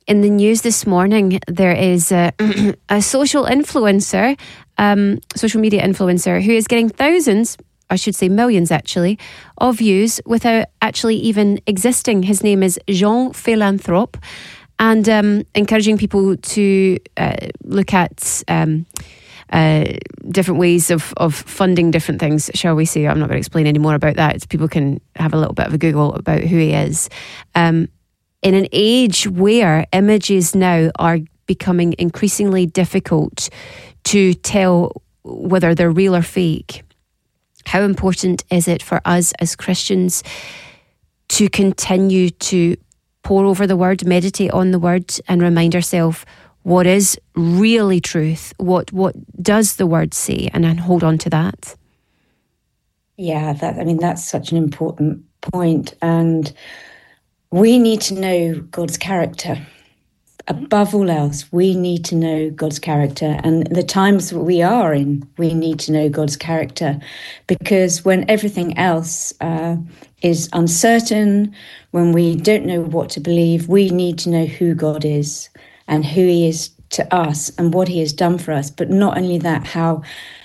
In the news this morning, there is a social influencer, social media influencer, who is getting thousands, I should say millions actually, of views without actually even existing. His name is Jean Philanthrope, and encouraging people to look at different ways of funding different things, shall we say. I'm not going to explain any more about that. People can have a little bit of a Google about who he is. In an age where images now are becoming increasingly difficult to tell whether they're real or fake, how important is it for us as Christians to continue to pore over the word, meditate on the word, and remind ourselves what is really truth, what does the word say, and then hold on to that? Yeah, that's such an important point. And we need to know God's character. Above all else, we need to know God's character. And the times that we are in, we need to know God's character. Because when everything else is uncertain, when we don't know what to believe, we need to know who God is and who he is to us and what he has done for us. But not only that, how,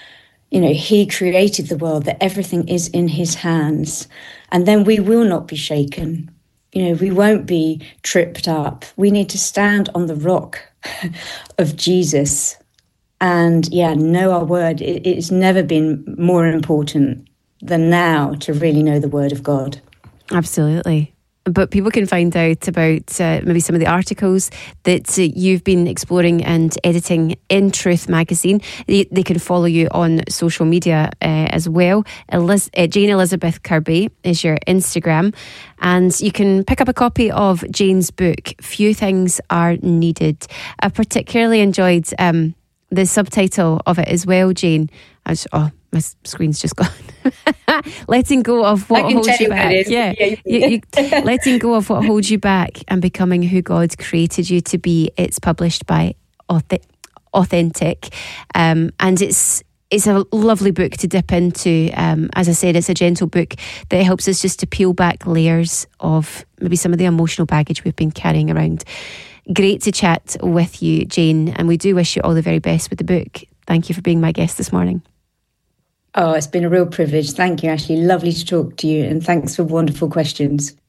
he created the world, that everything is in his hands. And then we will not be shaken. We won't be tripped up. We need to stand on the rock of Jesus and, know our word. It's never been more important than now to really know the word of God. Absolutely. But people can find out about maybe some of the articles that you've been exploring and editing in Truth Magazine. They can follow you on social media as well. Jane Elizabeth Kirby is your Instagram. And you can pick up a copy of Jane's book, Few Things Are Needed. I particularly enjoyed the subtitle of it as well, Jane. My screen's just gone. Letting go of what holds you back. Letting go of what holds you back and becoming who God created you to be. It's published by Authentic, and it's a lovely book to dip into. As I said, it's a gentle book that helps us just to peel back layers of maybe some of the emotional baggage we've been carrying around. Great to chat with you, Jane, and we do wish you all the very best with the book. Thank you for being my guest this morning. Oh, it's been a real privilege. Thank you, Ashley. Lovely to talk to you, and thanks for wonderful questions.